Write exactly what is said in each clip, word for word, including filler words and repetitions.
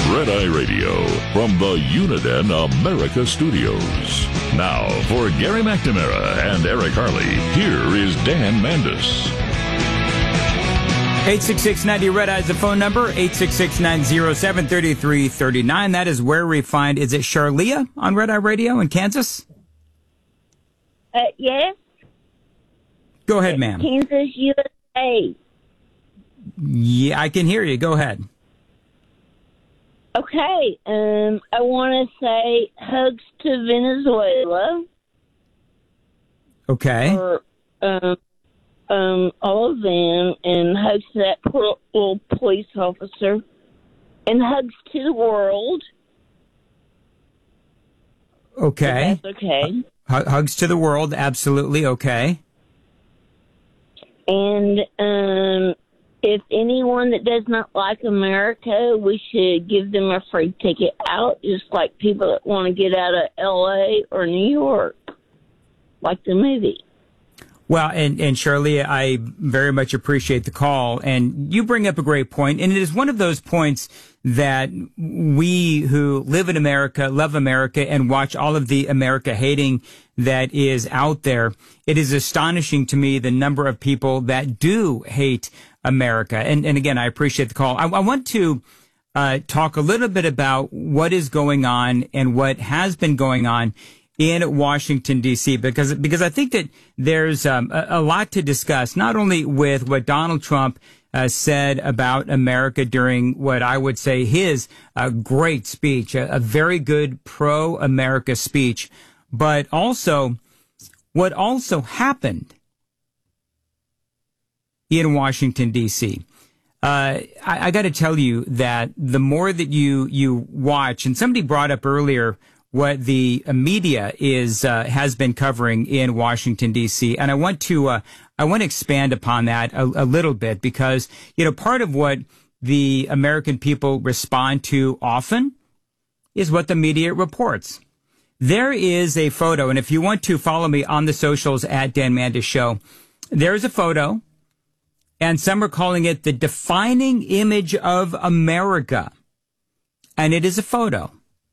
Red Eye Radio from the Uniden America Studios. Now, for Gary McNamara and Eric Harley, here is Dan Mandis. eight six six ninety Red Eye is the phone number, eight six six nine zero seven three three three nine. That is where we find, is it Charlia on Red Eye Radio in Kansas? Uh, yes. Go ahead, ma'am. Kansas, U S A. Yeah, I can hear you. Go ahead. Okay, um, I want to say hugs to Venezuela. Okay. For, um, um, all of them, and hugs to that poor little police officer, and hugs to the world. Okay. If that's okay. H- hugs to the world, absolutely okay. And um, if anyone that does not like America, we should give them a free ticket out, just like people that want to get out of L A or New York, like the movie. Well, and, and Shirley, I very much appreciate the call. And you bring up a great point. And it is one of those points that we who live in America, love America, and watch all of the America hating that is out there. It is astonishing to me the number of people that do hate America. And, and again, I appreciate the call. I, I want to uh, talk a little bit about what is going on and what has been going on in Washington, D C, because because I think that there's um, a, a lot to discuss, not only with what Donald Trump uh, said about America during what I would say his uh, great speech, a, a very good pro-America speech, but also what also happened in Washington, D C. Uh, I, I got to tell you that the more that you you watch, and somebody brought up earlier what the media is uh, has been covering in Washington, D C, and I want to uh, I want to expand upon that a, a little bit, because you know part of what the American people respond to often is what the media reports. There is a photo, and if you want to follow me on the socials at Dan Mandis Show, there is a photo, and some are calling it the defining image of America, and it is a photo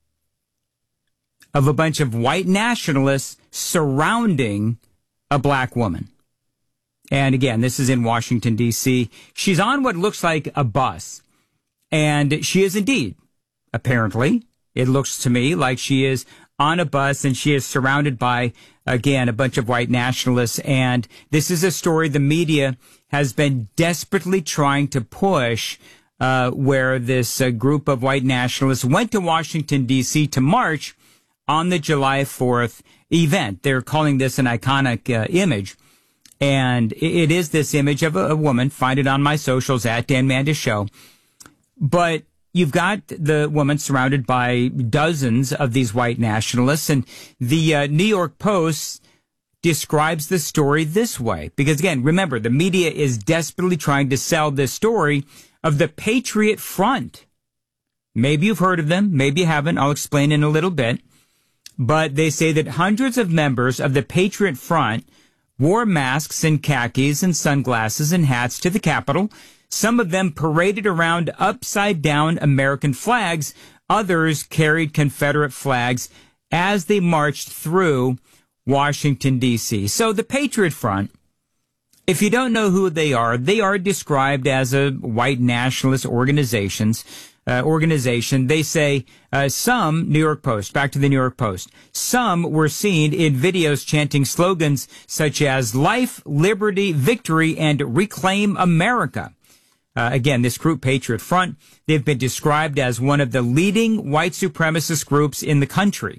of a bunch of white nationalists surrounding a black woman. And again, this is in Washington, D C. She's on what looks like a bus. And she is indeed, apparently, it looks to me like she is on a bus, and she is surrounded by, again, a bunch of white nationalists. And this is a story the media has been desperately trying to push, uh, where this uh, group of white nationalists went to Washington, D C to march on the July fourth event. They're calling this an iconic uh, image. And it is this image of a, a woman. Find it on my socials at Dan Mandis Show. But you've got the woman surrounded by dozens of these white nationalists. And the uh, New York Post describes the story this way. Because again, remember, the media is desperately trying to sell this story of the Patriot Front. Maybe you've heard of them. Maybe you haven't. I'll explain in a little bit. But they say that hundreds of members of the Patriot Front wore masks and khakis and sunglasses and hats to the Capitol. Some of them paraded around upside down American flags. Others carried Confederate flags as they marched through Washington, D C. So the Patriot Front, if you don't know who they are, they are described as a white nationalist organizations. Uh, organization. They say uh, some, New York Post, back to the New York Post, some were seen in videos chanting slogans such as life, liberty, victory, and reclaim America. Uh, again, this group, Patriot Front, they've been described as one of the leading white supremacist groups in the country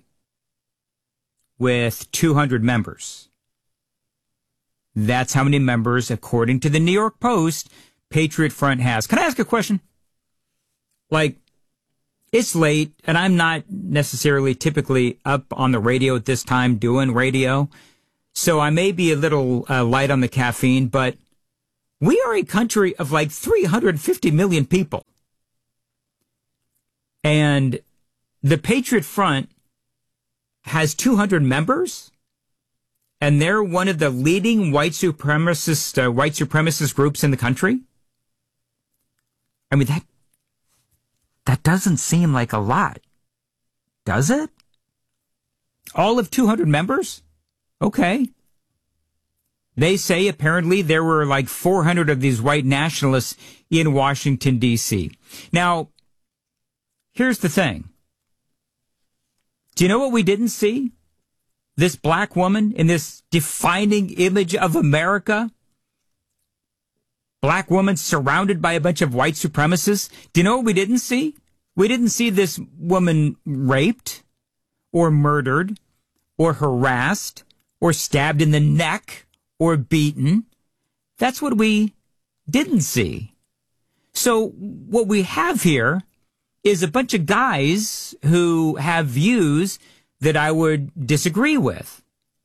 with two hundred members. That's how many members, according to the New York Post, Patriot Front has. Can I ask a question? Like, it's late, and I'm not necessarily typically up on the radio at this time doing radio, so I may be a little uh, light on the caffeine, but we are a country of like three hundred fifty million people. And the Patriot Front has two hundred members, and they're one of the leading white supremacist, uh, white supremacist groups in the country. I mean, that That doesn't seem like a lot, does it? All of two hundred members? Okay. They say apparently there were like four hundred of these white nationalists in Washington, D C. Now, here's the thing. Do you know what we didn't see? This black woman in this defining image of America? Black woman surrounded by a bunch of white supremacists. Do you know what we didn't see? We didn't see this woman raped or murdered or harassed or stabbed in the neck or beaten. That's what we didn't see. So what we have here is a bunch of guys who have views that I would disagree with.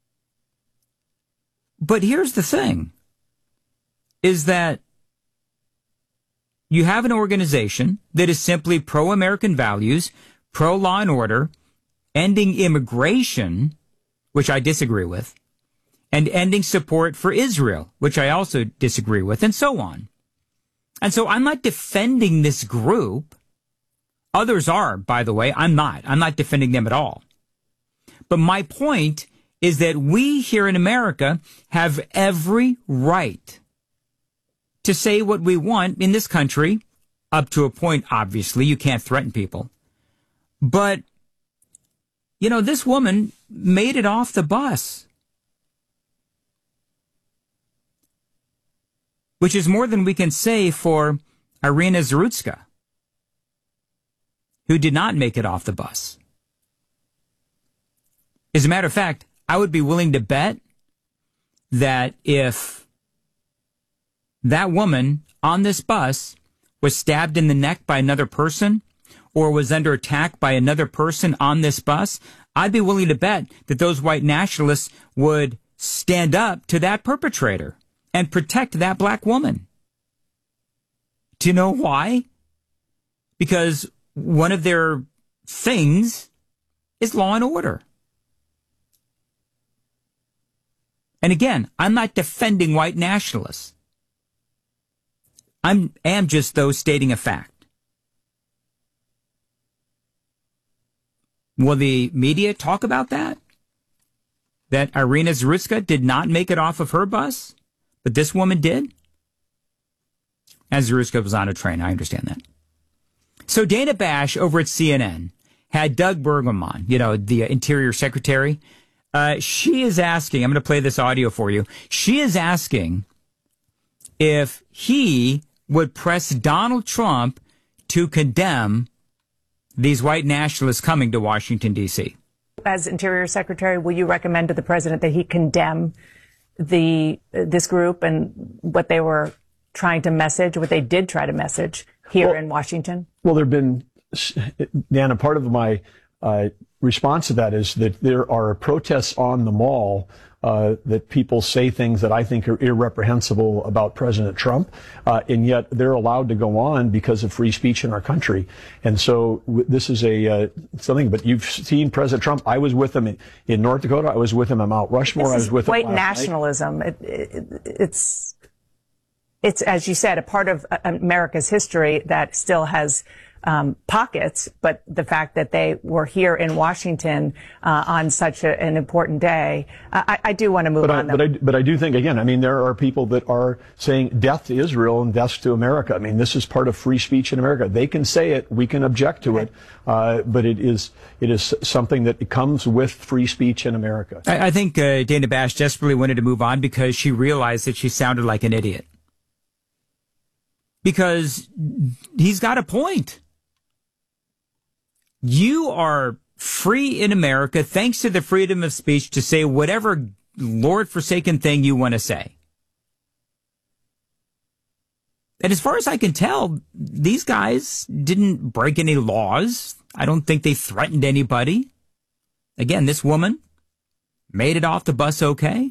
But here's the thing, is that you have an organization that is simply pro-American values, pro-law and order, ending immigration, which I disagree with, and ending support for Israel, which I also disagree with, and so on. And so I'm not defending this group. Others are, by the way. I'm not. I'm not defending them at all. But my point is that we here in America have every right to say what we want in this country, up to a point, obviously. You can't threaten people. But, you know, this woman made it off the bus, which is more than we can say for Irina Zarutska, who did not make it off the bus. As a matter of fact, I would be willing to bet that if that woman on this bus was stabbed in the neck by another person or was under attack by another person on this bus, I'd be willing to bet that those white nationalists would stand up to that perpetrator and protect that black woman. Do you know why? Because one of their things is law and order. And again, I'm not defending white nationalists. I am just, though, stating a fact. Will the media talk about that? That Irina Zarutska did not make it off of her bus, but this woman did? And Zarutska was on a train. I understand that. So Dana Bash over at C N N had Doug Burgum on, you know, the Interior Secretary. Uh, she is asking, I'm going to play this audio for you. She is asking if he would press Donald Trump to condemn these white nationalists coming to Washington, D C. As Interior Secretary, will you recommend to the president that he condemn the this group and what they were trying to message, what they did try to message here well, in Washington? Well, there have been, Dan, a part of my uh, response to that is that there are protests on the mall uh, that people say things that I think are irreprehensible about President Trump, uh, and yet they're allowed to go on because of free speech in our country. And so w- this is a uh, something. But you've seen President Trump. I was with him in, in North Dakota. I was with him at Mount Rushmore. This I was with white him last nationalism. night. It, it, it's it's as you said, a part of America's history that still has Um, pockets, but the fact that they were here in Washington uh, on such a, an important day, I, I do want to move but on. I, but, I, but I do think, again, I mean, there are people that are saying death to Israel and death to America. I mean, this is part of free speech in America. They can say it, we can object to it, uh, but it is it is something that comes with free speech in America. I, I think uh, Dana Bash desperately wanted to move on because she realized that she sounded like an idiot. Because he's got a point. You are free in America thanks to the freedom of speech to say whatever Lord-forsaken thing you want to say. And as far as I can tell, these guys didn't break any laws. I don't think they threatened anybody. Again, this woman made it off the bus okay.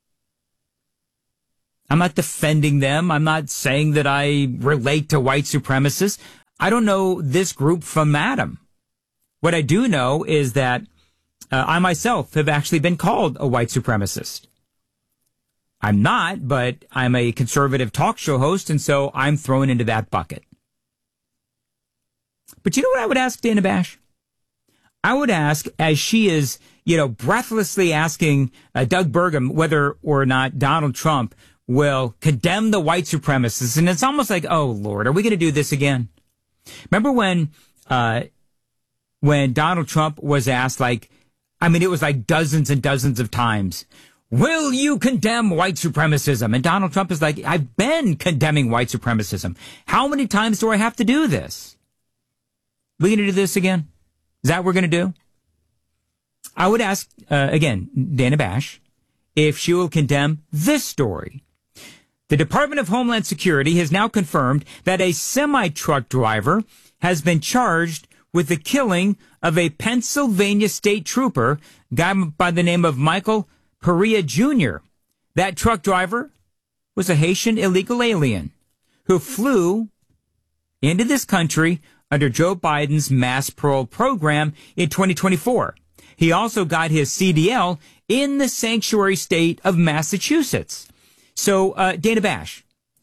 I'm not defending them. I'm not saying that I relate to white supremacists. I don't know this group from Adam. What I do know is that uh, I myself have actually been called a white supremacist. I'm not, but I'm a conservative talk show host, and so I'm thrown into that bucket. But you know what I would ask Dana Bash? I would ask, as she is, you know, breathlessly asking uh, Doug Burgum whether or not Donald Trump will condemn the white supremacists. And it's almost like, oh, Lord, are we going to do this again? Remember when uh, when Donald Trump was asked, like, I mean, it was like dozens and dozens of times, will you condemn white supremacism? And Donald Trump is like, I've been condemning white supremacism. How many times do I have to do this? We going to do this again? Is that what we're going to do? I would ask, uh, again, Dana Bash, if she will condemn this story. The Department of Homeland Security has now confirmed that a semi-truck driver has been charged with the killing of a Pennsylvania state trooper, a guy by the name of Michael Perea Junior That truck driver was a Haitian illegal alien who flew into this country under Joe Biden's mass parole program in twenty twenty-four. He also got his C D L in the sanctuary state of Massachusetts. So, uh, Dana Bash,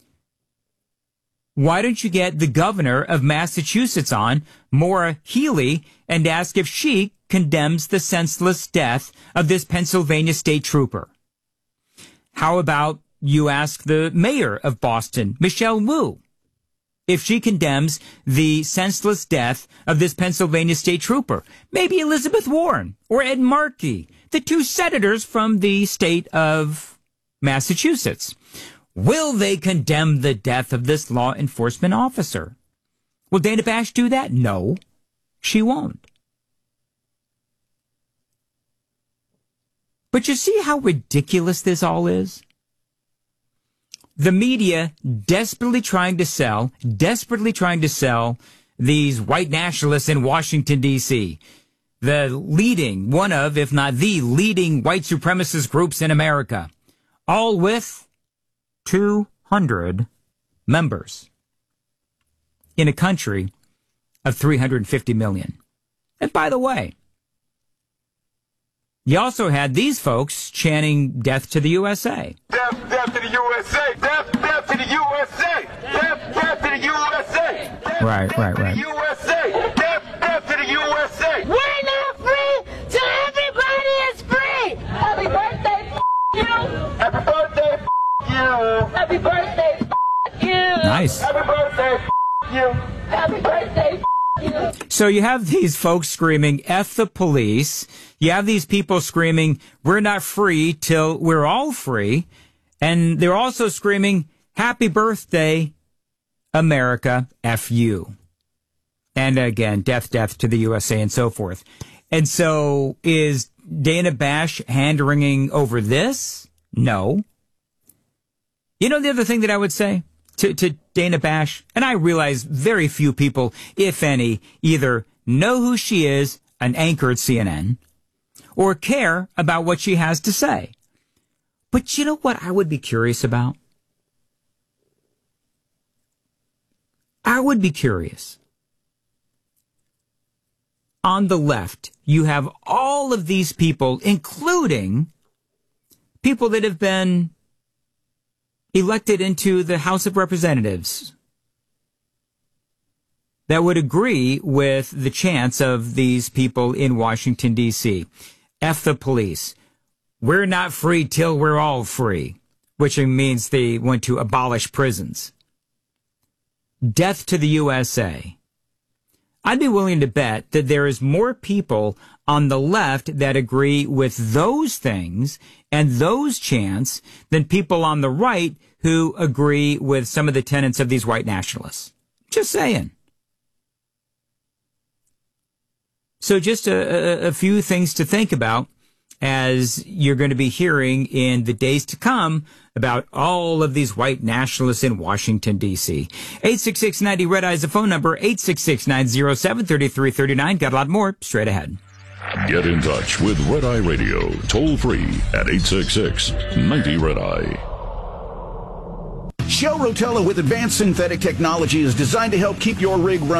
why don't you get the governor of Massachusetts on, Maura Healey, and ask if she condemns the senseless death of this Pennsylvania state trooper? How about you ask the mayor of Boston, Michelle Wu, if she condemns the senseless death of this Pennsylvania state trooper? Maybe Elizabeth Warren or Ed Markey, the two senators from the state of Massachusetts. Will they condemn the death of this law enforcement officer? Will Dana Bash do that? No, she won't. But you see how ridiculous this all is? The media desperately trying to sell, desperately trying to sell these white nationalists in Washington, D C, the leading, one of, if not the leading white supremacist groups in America, all with two hundred members in a country of three hundred fifty million. And by the way, you also had these folks chanting death to the U S A. Death, death to the U S A! Death, death to the U S A! Death, death to the U S A! Death, right, death right, to right. the U S A! Death, death to the U S A! We're not free till everybody is free! Happy birthday, f- you! Happy birthday, f- you! Happy birthday, f- you! Nice. Happy birthday, f- you! Happy birthday, f- you! So you have these folks screaming, F the police. You have these people screaming, we're not free till we're all free. And they're also screaming, happy birthday, America, F you. And again, death, death to the U S A and so forth. And so is Dana Bash hand-wringing over this? No. You know the other thing that I would say to, to Dana Bash? And I realize very few people, if any, either know who she is, an anchor at C N N, or care about what she has to say. But you know what I would be curious about? I would be curious. On the left, you have all of these people, including people that have been elected into the House of Representatives, that would agree with the chants of these people in Washington, D C. F the police. We're not free till we're all free, which means they want to abolish prisons. Death to the U S A. I'd be willing to bet that there is more people on the left that agree with those things and those chants than people on the right who agree with some of the tenets of these white nationalists. Just saying. So just a, a, a few things to think about as you're going to be hearing in the days to come about all of these white nationalists in Washington, D C. eight six six ninety Red Eye is the phone number, eight six six, nine oh seven, three three three nine. Got a lot more straight ahead. Get in touch with Red Eye Radio, toll free at eight six six, ninety Red Eye. Shell Rotella with advanced synthetic technology is designed to help keep your rig running.